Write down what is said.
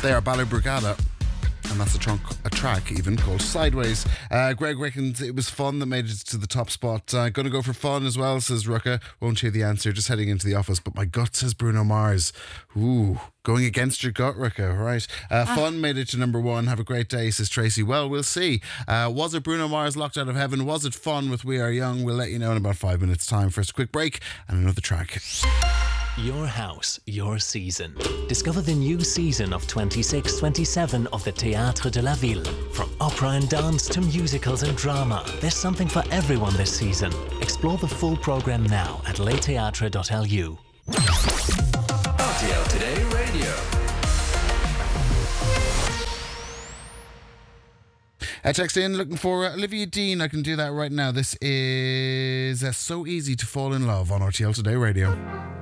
They are Ballybrugada. And that's a track even called Sideways. Greg reckons it was fun that made it to the top spot. Gonna go for fun as well, says Rucka. Won't hear the answer, just heading into the office. But my gut says Bruno Mars. Ooh, going against your gut, Rucka, right? Fun made it to number one. Have a great day, says Tracy. Well, we'll see. Was it Bruno Mars locked out of heaven? Was it fun with We Are Young? We'll let you know in about 5 minutes' time. First, a quick break and another track. Your house, your season. Discover the new season of 26-27 of the Théâtre de la Ville. From opera and dance to musicals and drama, there's something for everyone this season. Explore the full programme now at letheatre.lu. RTL Today Radio. Text in, looking for Olivia Dean. I can do that right now. This is So Easy to Fall in Love on RTL Today Radio.